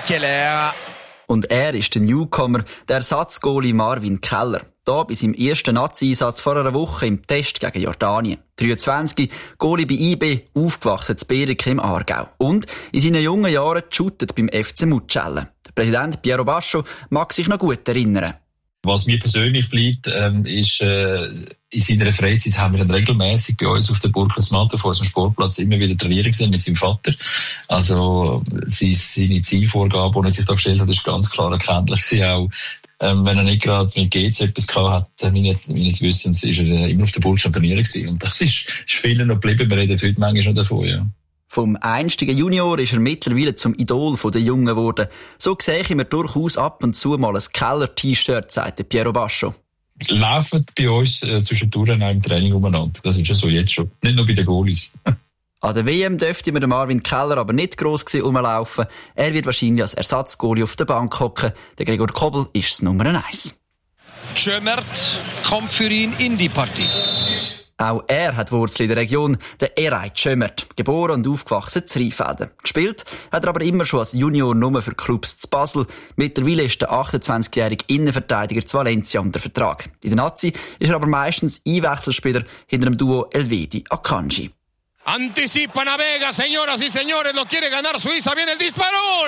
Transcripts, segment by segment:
Keller. Und er ist der Newcomer, der Ersatzgoalie Marvin Keller. Da bei seinem ersten Nazi-Einsatz vor einer Woche im Test gegen Jordanien. 23, Goalie bei IB, aufgewachsen in Berike im Aargau. Und in seinen jungen Jahren geshootet beim FC Mucelle. Der Präsident Piero Bascho mag sich noch gut erinnern. Was mir persönlich bleibt, ist, in seiner Freizeit haben wir dann regelmäßig bei uns auf der Burglasmatte vor unserem Sportplatz immer wieder trainieren gesehen mit seinem Vater. Also, seine Zielvorgabe, die er sich da gestellt hat, ist ganz klar erkenntlich gewesen. Auch, wenn er nicht gerade mit GC etwas gehabt hat, meines Wissens, ist er immer auf der Burg am Trainieren gewesen. Und das ist vielen noch geblieben. Wir reden heute manchmal noch davon, ja. Vom einstigen Junior ist er mittlerweile zum Idol der Jungen geworden. So sehe ich mir durchaus ab und zu mal ein Keller-T-Shirt, sagte Piero Bascho. Laufen bei uns zwischendurch auch im Training umeinander. Das ist ja so jetzt schon. Nicht nur bei den Goalies. An der WM dürfte mir der Marvin Keller aber nicht gross rumlaufen. Er wird wahrscheinlich als Ersatzgoalie auf der Bank hocken. Der Gregor Kobel ist das Nummer 1. Schömert kommt für ihn in die Partie. Auch er hat Wurzeln in der Region, der Erei Schömert, geboren und aufgewachsen in Rheinfelden. Gespielt hat er aber immer schon als Junior nur für Clubs zu Basel. Mittlerweile ist der 28-jährige Innenverteidiger zu Valencia unter Vertrag. In der Nazi ist er aber meistens Einwechselspieler hinter dem Duo Elvedi-Akanji. Anticipa Navega, señoras y señores, lo quiere ganar Suiza, viene el disparo.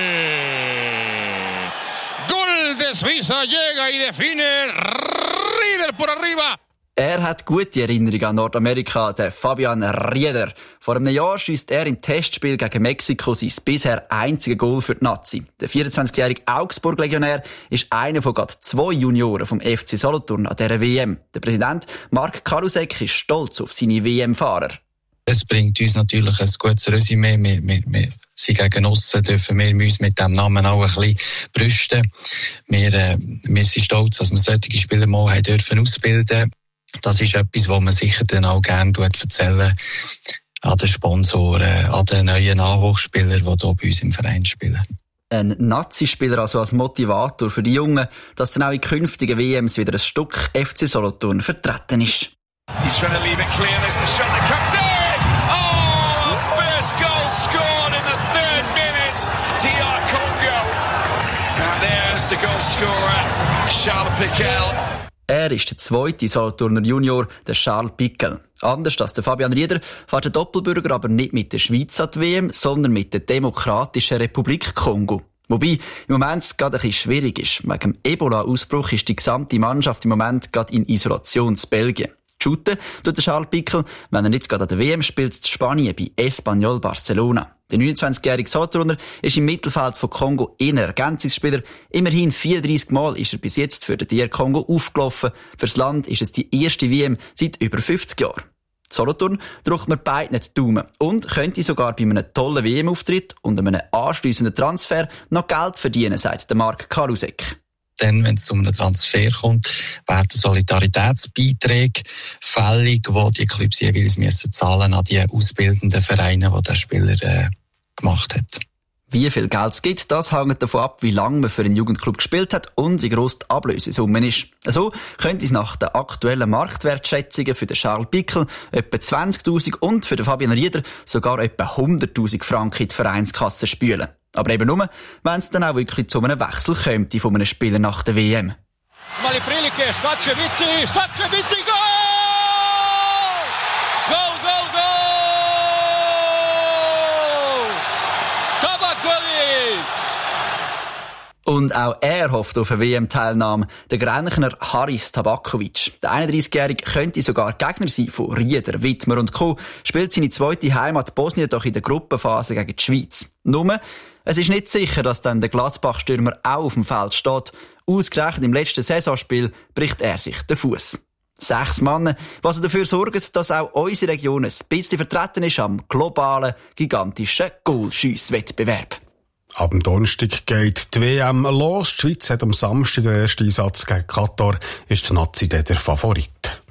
Gol de Suiza, llega y define Rieder por arriba. Er hat gute Erinnerungen an Nordamerika, der Fabian Rieder. Vor einem Jahr schiesst er im Testspiel gegen Mexiko sein bisher einziges Goal für die Nazi. Der 24-jährige Augsburg-Legionär ist einer von gerade 2 Junioren vom FC Solothurn an dieser WM. Der Präsident Mark Karusek ist stolz auf seine WM-Fahrer. Es bringt uns natürlich ein gutes Resümee. Wir sind gegen aussen, dürfen wir uns mit diesem Namen auch ein bisschen brüsten. Wir sind stolz, dass wir solche Spieler mal haben dürfen ausbilden. Das ist etwas, was man sicher dann auch gerne erzählen an den Sponsoren, an den neuen Nachwuchsspielern, die hier bei uns im Verein spielen. Ein Nazi-Spieler also als Motivator für die Jungen, dass dann auch in künftigen WMs wieder ein Stück FC Solothurn vertreten ist. He's trying to leave it clear. There's the shot that comes in. Oh, first goal scored in the 3rd minute. TR Congo. And there's the goal scorer, Charles Pickel. Er ist der zweite Solothurner Junior, der Charles Pickel. Anders als der Fabian Rieder fährt der Doppelbürger aber nicht mit der Schweiz an die WM, sondern mit der Demokratischen Republik Kongo. Wobei im Moment gerade ein bisschen schwierig ist. Wegen dem Ebola-Ausbruch ist die gesamte Mannschaft im Moment gerade in Isolation in Belgien. Shooten tut der Charles Pickel, wenn er nicht gerade an der WM spielt, in Spanien bei Espanyol Barcelona. Der 29-jährige Solothurner ist im Mittelfeld von Kongo eher Ergänzungsspieler. Immerhin 34 Mal ist er bis jetzt für den DR Kongo aufgelaufen. Fürs Land ist es die erste WM seit über 50 Jahren. Solothurn drückt man beiden die Daumen und könnte sogar bei einem tollen WM-Auftritt und einem anschliessenden Transfer noch Geld verdienen, sagt der Mark Karusek. Dann, wenn es zu einem Transfer kommt, werden Solidaritätsbeiträge fällig, die die Clubs jeweils müssen zahlen an die ausbildenden Vereine, die der Spieler gemacht hat. Wie viel Geld es gibt, das hängt davon ab, wie lange man für einen Jugendclub gespielt hat und wie gross die Ablösesumme ist. So könnte es nach den aktuellen Marktwertschätzungen für den Charles Pickel etwa 20'000 und für den Fabian Rieder sogar etwa 100'000 Franken in die Vereinskasse spülen. Aber eben nur, wenn es dann auch wirklich zu einem Wechsel kommt von einem Spieler nach der WM. Mali Prilike, Staceviti, Goal! Goal, goal, goal! Tabakovic! Und auch er hofft auf eine WM-Teilnahme. Der Grenchner Haris Tabakovic. Der 31-Jährige könnte sogar Gegner sein von Rieder, Wittmer und Co. Spielt seine zweite Heimat Bosnien doch in der Gruppenphase gegen die Schweiz. Nur, es ist nicht sicher, dass dann der Gladbach-Stürmer auch auf dem Feld steht. Ausgerechnet im letzten Saisonspiel bricht er sich den Fuß. 6 Mann, was dafür sorgt, dass auch unsere Region ein bisschen vertreten ist am globalen, gigantischen Goalschiesswettbewerb. Ab dem Donnerstag geht die WM los. Die Schweiz hat am Samstag den ersten Einsatz gegen Katar. Ist der Nazi der Favorit.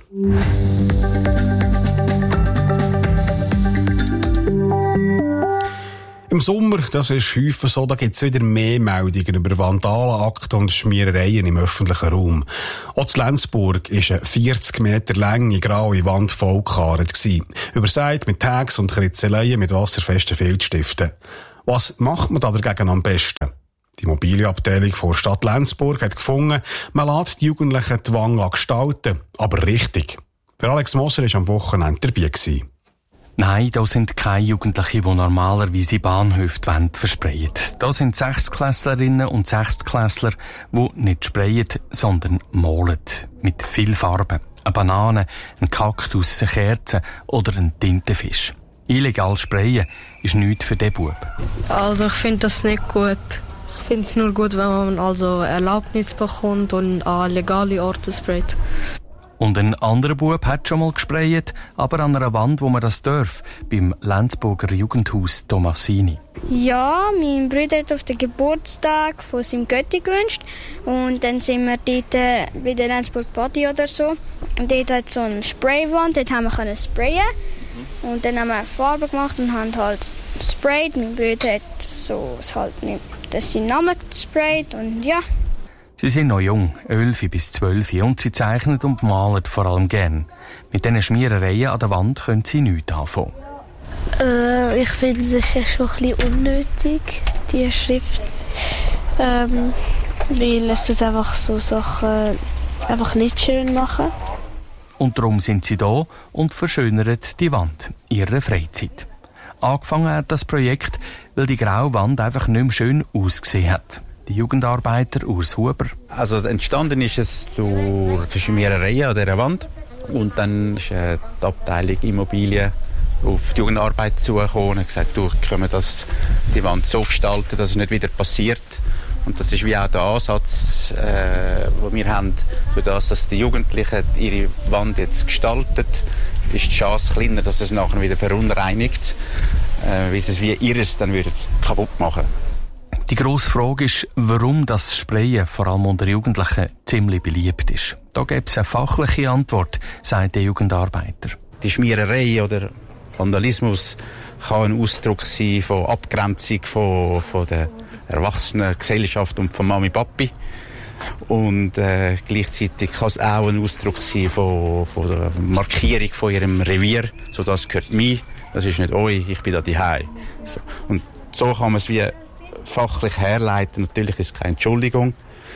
Im Sommer, das ist häufig so, da gibt es wieder mehr Meldungen über Vandalenakte und Schmierereien im öffentlichen Raum. Auch in Lenzburg war eine 40 Meter lange graue Wand vollgekarrt gewesen. Übersät mit Tags und Kritzeleien mit wasserfesten Filzstiften. Was macht man da dagegen am besten? Die mobile Abteilung der Stadt Lenzburg hat gefunden, man lässt die Jugendlichen die Wange gestalten, aber richtig. Der Alex Moser war am Wochenende dabei. Nein, da sind keine Jugendlichen, die normalerweise Bahnhöfe versprayen. Da sind Sechstklässlerinnen und Sechstklässler, die nicht sprayen, sondern malen. Mit viel Farbe. Eine Banane, ein Kaktus, eine Kerze oder ein Tintenfisch. Illegal sprayen ist nichts für den Bub. Also ich finde das nicht gut. Ich finde es nur gut, wenn man also Erlaubnis bekommt und an legale Orte sprayt. Und ein anderer Bub hat schon mal gesprayt, aber an einer Wand, wo man das darf, beim Lenzburger Jugendhaus Tomassini. Ja, mein Bruder hat auf den Geburtstag von seinem Götti gewünscht und dann sind wir dort bei der Lenzburg Body oder so. Und dort hat es so eine Spraywand, dort haben wir sprayen. Und dann haben wir Farbe gemacht und haben halt gesprayt. Mein Bruder hat so halt nicht, dass seinen Namen gesprayt und ja. Sie sind noch jung, 11 bis 12, und sie zeichnen und malen vor allem gern. Mit diesen Schmierereien an der Wand können sie nichts anfangen. Ich finde, es ist ja schon ein bisschen unnötig, die Schrift. Weil es das einfach so Sachen einfach nicht schön machen. Und darum sind sie da und verschönern die Wand, ihre Freizeit. Angefangen hat das Projekt, weil die graue Wand einfach nicht mehr schön ausgesehen hat. Der Jugendarbeiter Urs Huber. Also entstanden ist es durch die Schmierereien an dieser Wand. Und dann ist die Abteilung Immobilien auf die Jugendarbeit zugekommen und hat gesagt, können wir die Wand so gestalten, dass es nicht wieder passiert. Und das ist wie auch der Ansatz, den wir haben, für das, dass die Jugendlichen ihre Wand jetzt gestalten, ist die Chance kleiner, dass es nachher wieder verunreinigt, weil sie es wie ihres dann wieder kaputt machen. Die grosse Frage ist, warum das Sprayen vor allem unter Jugendlichen ziemlich beliebt ist. Da gibt es eine fachliche Antwort, sagt der Jugendarbeiter. Die Schmiererei oder Vandalismus kann ein Ausdruck sein von Abgrenzung von der erwachsenen Gesellschaft und von Mami Papi. Und gleichzeitig kann es auch ein Ausdruck sein von der Markierung von ihrem Revier. So, das gehört mir, das ist nicht euch, ich bin da daheim. So. Und so kann man es wie fachlich herleiten. Natürlich ist es keine Entschuldigung,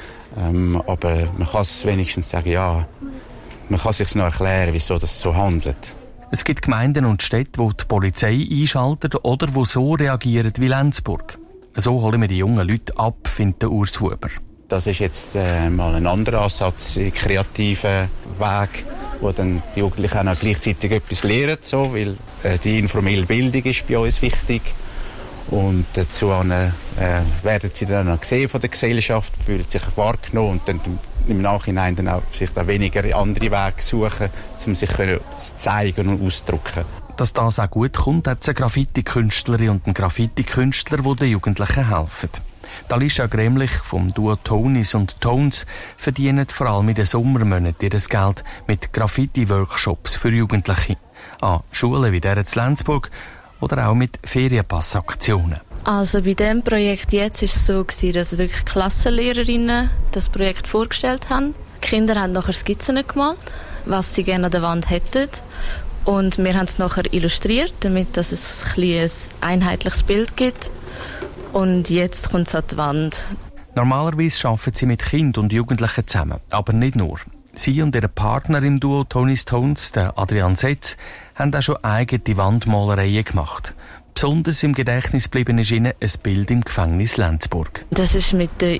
aber man kann es wenigstens sagen, ja, man kann sich noch erklären, wieso das so handelt. Es gibt Gemeinden und Städte, wo die Polizei einschaltet oder wo so reagieren wie Lenzburg. So holen wir die jungen Leute ab, findet Urs Huber. Das ist jetzt mal ein anderer Ansatz, ein kreativer Weg, wo dann die Jugendlichen auch noch gleichzeitig etwas lernen, so, weil die informelle Bildung ist bei uns wichtig. Und dazu werden sie dann auch gesehen von der Gesellschaft, fühlen sich wahrgenommen und dann im Nachhinein dann auch sich da weniger andere Wege suchen, um sich zeigen und ausdrücken. Dass das auch gut kommt, hat es eine Graffiti-Künstlerin und einen Graffiti-Künstler, die den Jugendlichen helfen. Alicia Gremlich vom Duo Tonis und Tones verdienen vor allem in den Sommermonaten ihr Geld mit Graffiti-Workshops für Jugendliche. An Schulen wie der in Lenzburg oder auch mit Ferienpassaktionen. Also bei diesem Projekt jetzt war es so, dass wirklich Klassenlehrerinnen das Projekt vorgestellt haben. Die Kinder haben nachher Skizzen gemalt, was sie gerne an der Wand hätten. Und wir haben es nachher illustriert, damit dass es ein einheitliches Bild gibt. Und jetzt kommt es an die Wand. Normalerweise arbeiten sie mit Kindern und Jugendlichen zusammen, aber nicht nur. Sie und ihre Partner im Duo Tonis Tones, der Adrian Setz, haben auch schon eigene Wandmalereien gemacht. Besonders im Gedächtnis geblieben ist ihnen ein Bild im Gefängnis Lenzburg. Das war mit der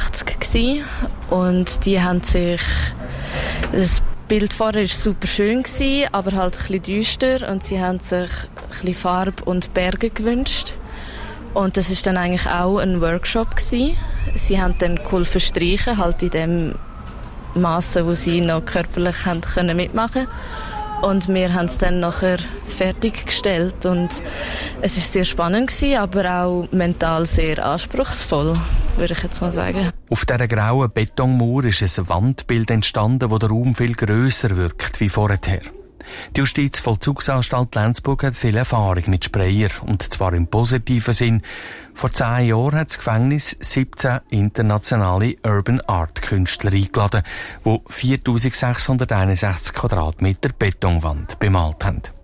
U60 und die haben sich... Das Bild vorher war super schön, aber halt ein bisschen düster und sie haben sich ein bisschen Farbe und Berge gewünscht. Und das war dann eigentlich auch ein Workshop gewesen. Sie haben dann geholfen streichen, halt in dem Masse, wo sie noch körperlich haben können mitmachen. Und wir haben es dann nachher fertiggestellt und es ist sehr spannend gewesen, aber auch mental sehr anspruchsvoll, würde ich jetzt mal sagen. Auf dieser grauen Betonmauer ist ein Wandbild entstanden, wo der Raum viel grösser wirkt wie vorher. Die Justizvollzugsanstalt Lenzburg hat viel Erfahrung mit Sprayer, und zwar im positiven Sinn. Vor 10 Jahren hat das Gefängnis 17 internationale Urban Art Künstler eingeladen, die 4661 Quadratmeter Betonwand bemalt haben.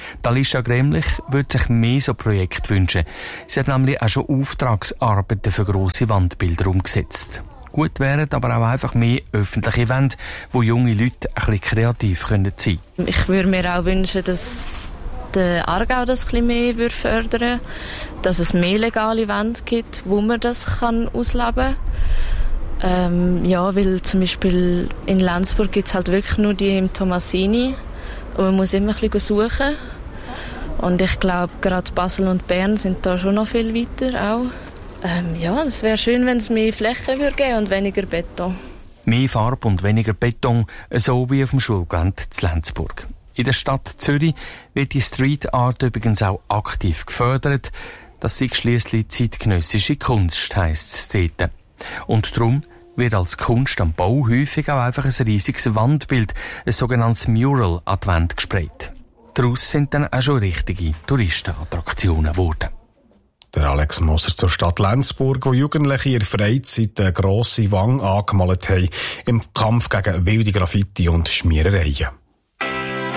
Alicia Gremlich würde sich mehr so Projekte wünschen. Sie hat nämlich auch schon Auftragsarbeiten für grosse Wandbilder umgesetzt. Gut wären aber auch einfach mehr öffentliche Wände, wo junge Leute ein bisschen kreativ sein können. Ich würde mir auch wünschen, dass der Aargau das ein bisschen mehr fördern würde, dass es mehr legale Wände gibt, wo man das ausleben kann. Ja, weil zum Beispiel in Lenzburg gibt es halt wirklich nur die im Tomasini und man muss immer ein bisschen suchen. Und ich glaube, gerade Basel und Bern sind da schon noch viel weiter auch. Ja, es wäre schön, wenn es mehr Flächen würde geben und weniger Beton. Mehr Farbe und weniger Beton, so wie auf dem Schulgelände in Lenzburg. In der Stadt Zürich wird die Street Art übrigens auch aktiv gefördert. Das sei schliesslich zeitgenössische Kunst, heisst es dort. Und darum wird als Kunst am Bau häufig auch einfach ein riesiges Wandbild, ein sogenanntes Mural, an die Wand gesprayt. Daraus sind dann auch schon richtige Touristenattraktionen geworden. Der Alex Moser zur Stadt Lenzburg, wo Jugendliche in der Freizeit eine grosse Wand angemalt haben im Kampf gegen wilde Graffiti und Schmierereien.